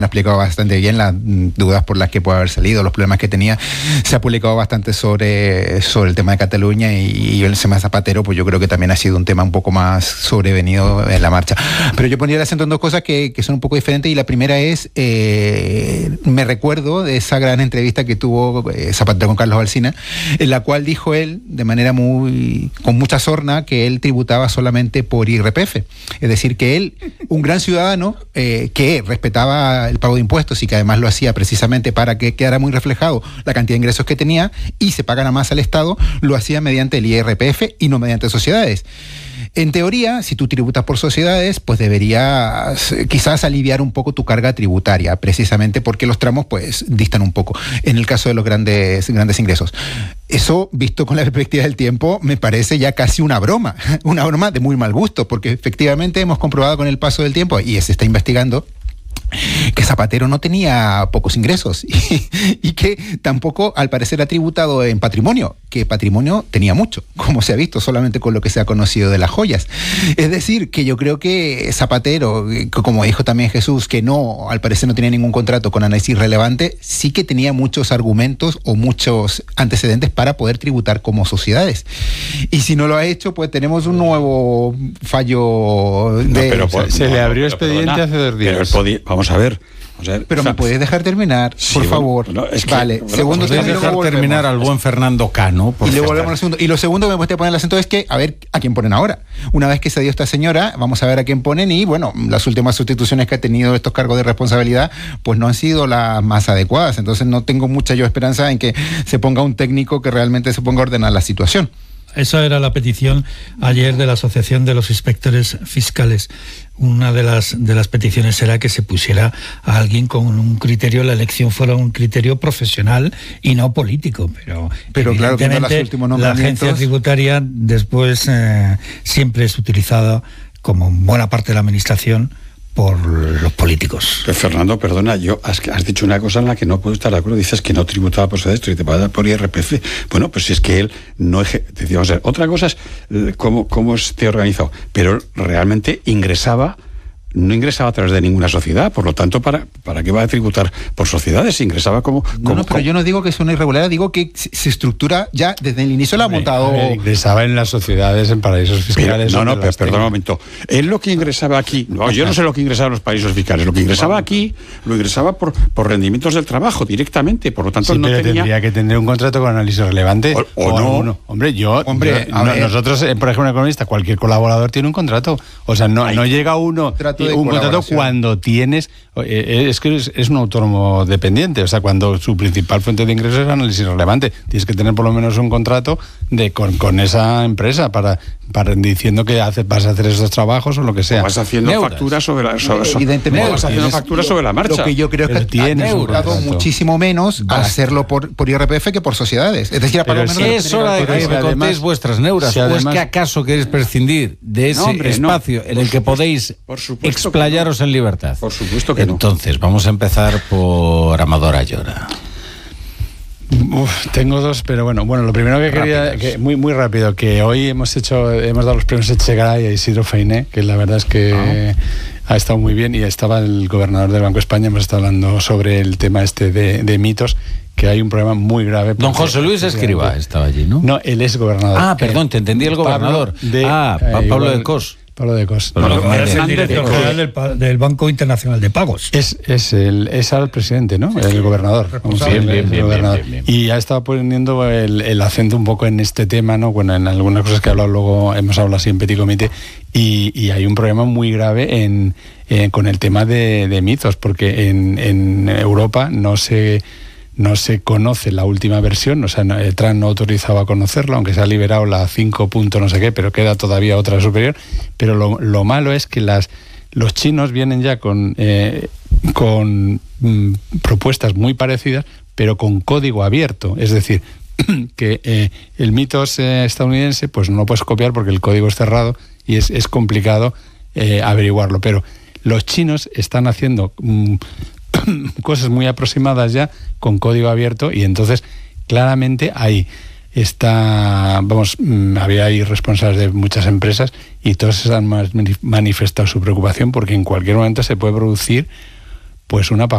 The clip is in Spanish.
ha explicado bastante bien las dudas por las que puede haber salido, los problemas que tenía. Se ha publicado bastante sobre el tema de Cataluña y el tema Zapatero, pues yo creo que también ha sido un tema un poco más sobrevenido en la marcha. Pero yo pondría el acento en dos cosas que son un poco diferentes, y la primera es, me recuerdo de esa gran entrevista que tuvo Zapatero con Carlos Alsina, en la cual dijo él, de manera con mucha sorna, que él tributaba solamente por IRPF. Es decir, que él, un gran ciudadano, que respetaba el pago de impuestos y que además lo hacía precisamente para que quedara muy reflejado la cantidad de ingresos que tenía y se pagara más al Estado, lo hacía mediante el IRPF y no mediante sociedades. En teoría, si tú tributas por sociedades, pues deberías quizás aliviar un poco tu carga tributaria, precisamente porque los tramos pues distan un poco, en el caso de los grandes ingresos. Eso, visto con la perspectiva del tiempo, me parece ya casi una broma de muy mal gusto, porque efectivamente hemos comprobado con el paso del tiempo, y se está investigando, que Zapatero no tenía pocos ingresos y que tampoco, al parecer, ha tributado en patrimonio, que patrimonio tenía mucho, como se ha visto solamente con lo que se ha conocido de las joyas. Es decir, que yo creo que Zapatero, como dijo también Jesús, que no, al parecer no tenía ningún contrato con análisis relevante, sí que tenía muchos argumentos o muchos antecedentes para poder tributar como sociedades. Y si no lo ha hecho, pues tenemos un nuevo fallo se le abrió expediente hace 2 días. Vamos a ver. Pero me puedes dejar terminar, por favor. Vale, segundo término. Dejar terminar al buen Fernando Cano. Y luego volvemos al segundo. Y lo segundo que me gustaría poner el acento es que, a ver a quién ponen ahora. Una vez que se dio esta señora, vamos a ver a quién ponen, y bueno, las últimas sustituciones que ha tenido estos cargos de responsabilidad, pues no han sido las más adecuadas. Entonces no tengo mucha yo esperanza en que se ponga un técnico que realmente se ponga a ordenar la situación. Esa era la petición ayer de la Asociación de los Inspectores Fiscales. Una de las peticiones era que se pusiera a alguien con un criterio, la elección fuera un criterio profesional y no político. Pero claro, que no los últimos nombramientos. La agencia tributaria después siempre es utilizada, como buena parte de la administración, por los políticos. Fernando, perdona, has dicho una cosa en la que no puedo estar de acuerdo. Dices que no tributaba por sociedades, tributaba por IRPF. Bueno, pues si es que él no decíamos, otra cosa es cómo esté organizado, pero realmente no ingresaba a través de ninguna sociedad, por lo tanto, ¿para qué va a tributar por sociedades? Ingresaba como... pero yo no digo que es una irregularidad, digo que se estructura ya desde el inicio, la ha montado... ingresaba en las sociedades, en paraísos fiscales... Pero perdón un momento. Él lo que ingresaba aquí... No, yo no sé lo que ingresaba en los paraísos fiscales. Lo que ingresaba aquí, lo ingresaba por rendimientos del trabajo directamente, por lo tanto no tenía... tendría que tener un contrato con análisis relevante. O no. Nosotros, por ejemplo, un economista, cualquier colaborador tiene un contrato. O sea, no llega uno... un contrato cuando tienes... Es que es un autónomo dependiente, o sea, cuando su principal fuente de ingresos es análisis relevante. Tienes que tener por lo menos un contrato con esa empresa para diciendo que vas a hacer esos trabajos o lo que sea. O vas haciendo facturas sobre la marcha. Lo que yo creo es que ha cobrado muchísimo menos hacerlo por IRPF que por sociedades. Es decir, para lo menos... Es hora de que me contéis vuestras neuras. ¿O es que acaso queréis prescindir de ese espacio en el que podéis explayaros en libertad? Por supuesto que no. Entonces, vamos a empezar por Amador Ayora. Tengo dos, pero bueno, lo primero que quería, muy rápido, que hoy hemos dado los premios Echegaray a Isidro Fainé, que la verdad es que ha estado muy bien, y estaba el gobernador del Banco de España, hemos estado hablando sobre el tema de mitos, que hay un problema muy grave. Don José Luis Escrivá estaba allí, ¿no? No, él es gobernador. Ah, perdón, te entendí el gobernador. Pablo de Cos. Pablo de Cos. Es el director general del Banco Internacional de Pagos. Es el presidente, ¿no? El gobernador. Bien. Y ha estado poniendo el acento un poco en este tema, ¿no? Bueno, en algunas cosas que hemos hablado así en Petit Comité, y hay un problema muy grave con el tema de mitos, porque en Europa no se conoce la última versión, o sea, Trump no autorizaba a conocerla, aunque se ha liberado la 5. no sé qué, pero queda todavía otra superior. Pero lo malo es que los chinos vienen ya con propuestas muy parecidas, pero con código abierto. Es decir, que el mitos estadounidense pues no lo puedes copiar porque el código es cerrado y es complicado averiguarlo. Pero los chinos están haciendo... cosas muy aproximadas ya con código abierto, y entonces claramente ahí había ahí responsables de muchas empresas y todos han manifestado su preocupación porque en cualquier momento se puede producir pues una